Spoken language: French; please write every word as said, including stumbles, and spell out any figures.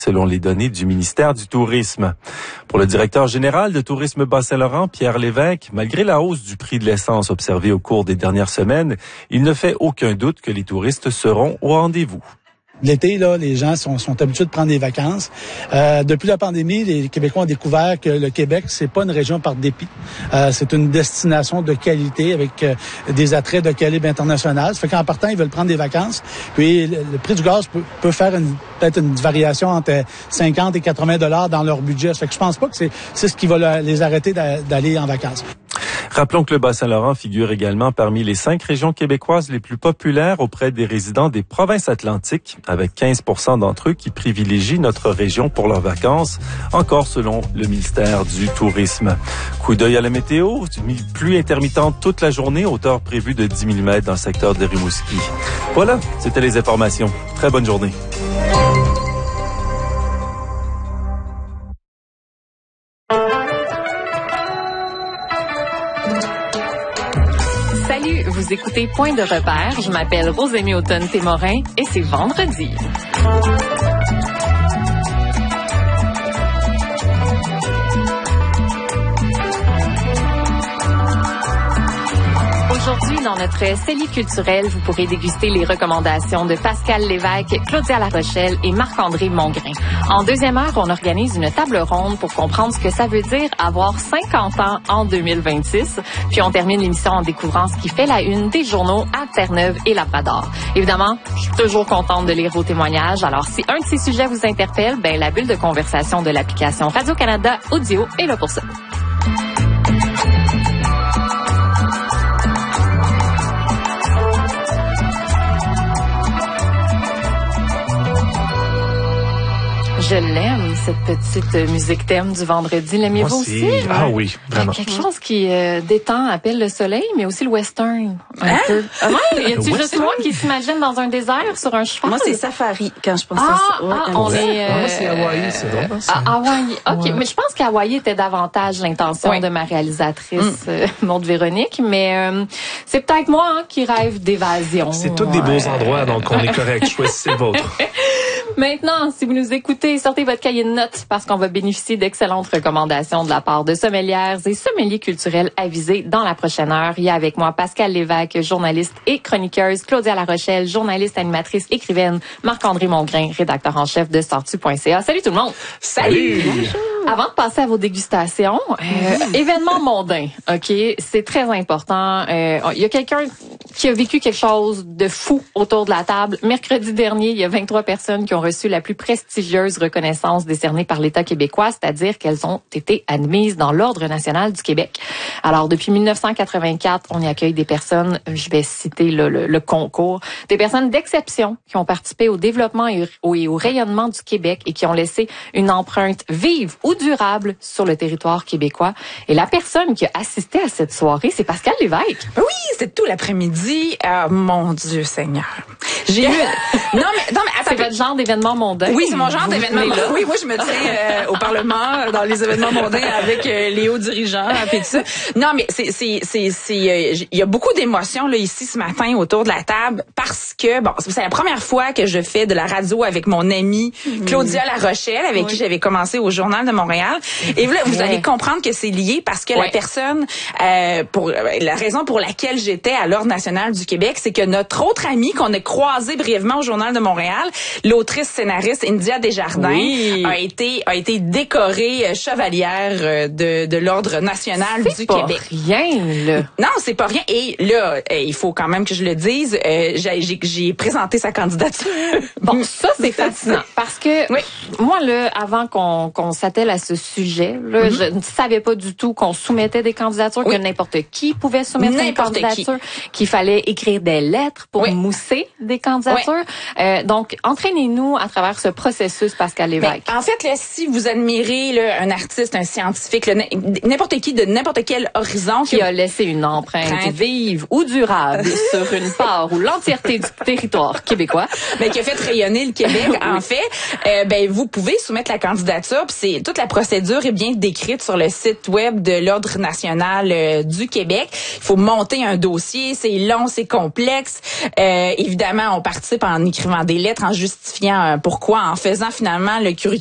selon les données du ministère du Tourisme. Pour le directeur général de Tourisme Bas-Saint-Laurent, Pierre Lévesque, malgré la hausse du prix de l'essence observée au cours des dernières semaines, il ne fait aucun doute que les touristes seront au rendez-vous. L'été, là, les gens sont, sont habitués de prendre des vacances. Euh, depuis la pandémie, les Québécois ont découvert que le Québec, c'est pas une région par dépit. Euh, c'est une destination de qualité avec euh, des attraits de calibre international. Ça fait qu'en partant, ils veulent prendre des vacances. Puis le, le prix du gaz peut, peut faire une, peut-être une variation entre cinquante et quatre-vingts dollars dans leur budget. Ça fait que je pense pas que c'est, c'est ce qui va les arrêter d'aller en vacances. Rappelons que le Bas-Saint-Laurent figure également parmi les cinq régions québécoises les plus populaires auprès des résidents des provinces atlantiques, avec quinze pour cent d'entre eux qui privilégient notre région pour leurs vacances, encore selon le ministère du Tourisme. Coup d'œil à la météo, une pluie intermittente toute la journée, hauteur prévue de dix millimètres dans le secteur de Rimouski. Voilà, c'était les informations. Très bonne journée. Salut, vous écoutez Point de repère. Je m'appelle Rosémie Automne-Témorin et c'est vendredi. Aujourd'hui, dans notre série culturelle, vous pourrez déguster les recommandations de Pascal Lévesque, Claudia Larochelle et Marc-André Mongrain. En deuxième heure, on organise une table ronde pour comprendre ce que ça veut dire avoir cinquante ans en deux mille vingt-six. Puis on termine l'émission en découvrant ce qui fait la une des journaux à Terre-Neuve et Labrador. Évidemment, je suis toujours contente de lire vos témoignages. Alors, si un de ces sujets vous interpelle, ben la bulle de conversation de l'application Radio-Canada Audio est là pour ça. Je l'aime, cette petite musique thème du vendredi. L'aimez-vous aussi? aussi? Ah oui, vraiment. Il y a quelque chose qui euh, détend, appelle le soleil, mais aussi le western. Un hein? peu. Ah, ouais, y a-t-il juste moi qui s'imagine dans un désert sur un cheval? Moi, c'est safari quand je pense ah, à ça. Ouais, ah, on est... Euh, moi, c'est Hawaï, c'est drôle. Ah, Hawaï, OK. Ouais. Mais je pense qu'Hawaï était davantage l'intention ouais. de ma réalisatrice, mm. euh, Maude Véronique, mais euh, c'est peut-être moi hein, qui rêve d'évasion. C'est tous ouais. des beaux endroits, donc on est correct. Choisissez le vôtre. Maintenant, si vous nous écoutez, sortez votre cahier de notes parce qu'on va bénéficier d'excellentes recommandations de la part de sommelières et sommeliers culturels avisés dans la prochaine heure. Il y a avec moi Pascal Lévesque, journaliste et chroniqueuse, Claudia Larochelle, journaliste, animatrice, écrivaine, Marc-André Mongrain, rédacteur en chef de sortu point c a. Salut tout le monde! Salut! Bonjour. Avant de passer à vos dégustations, euh, événement mondain, OK? C'est très important. Euh, il y a quelqu'un qui a vécu quelque chose de fou autour de la table. Mercredi dernier, il y a vingt-trois personnes qui ont reçu la plus prestigieuse reconnaissance décernée par l'État québécois, c'est-à-dire qu'elles ont été admises dans l'Ordre national du Québec. Alors, depuis mille neuf cent quatre-vingt-quatre, on y accueille des personnes, je vais citer le, le, le concours, des personnes d'exception qui ont participé au développement et au, et au rayonnement du Québec et qui ont laissé une empreinte vive ou durable sur le territoire québécois. Et la personne qui a assisté à cette soirée, c'est Pascal Lévesque. Oui, c'est tout l'après-midi. Oh, mon Dieu Seigneur. J'ai eu... non, mais, non, mais attends. C'est votre genre d'événement mondain? Oui, c'est mon genre d'événement mondain. Oui, moi, je me tiens euh, au Parlement, dans les événements mondains avec euh, les hauts dirigeants, et tout ça. Non, mais c'est, c'est, c'est, c'est, il euh, y a beaucoup d'émotions, là, ici, ce matin, autour de la table, parce que, bon, c'est la première fois que je fais de la radio avec mon amie Claudia Larochelle, avec oui. qui j'avais commencé au Journal de Montréal. Et là, vous ouais. allez comprendre que c'est lié parce que ouais. la personne, euh, pour la raison pour laquelle j'étais à l'Ordre national du Québec, c'est que notre autre amie qu'on a croisée brièvement au Journal de Montréal, l'autrice scénariste India Desjardins, oui. a été a été décorée chevalière de de l'Ordre national c'est du pas Québec. Rien là. Non, c'est pas rien. Et là, il faut quand même que je le dise, euh, j'ai, j'ai, j'ai présenté sa candidature. Bon, ça c'est fascinant parce que oui. moi là, avant qu'on qu'on s'attelle à ce sujet, là, mm-hmm. je ne savais pas du tout qu'on soumettait des candidatures, oui. que n'importe qui pouvait soumettre n'importe une candidature, qui. qu'il fallait écrire des lettres pour oui. mousser des candidatures. Oui. Euh, donc, entraînez-nous à travers ce processus, Pascal Lévesque. Mais en fait, là, si vous admirez là, un artiste, un scientifique, là, n'importe qui de n'importe quel horizon qui a laissé une empreinte Print. vive ou durable sur une part ou l'entièreté du territoire québécois, ben, qui a fait rayonner le Québec, oui. en fait, euh, ben vous pouvez soumettre la candidature. Puis c'est toute la procédure est bien décrite sur le site web de l'Ordre national euh, du Québec. Il faut monter un dossier, c'est long, c'est complexe. Euh, évidemment, on participe en écrivant des lettres, en justifiant euh, pourquoi, en faisant finalement le curriculum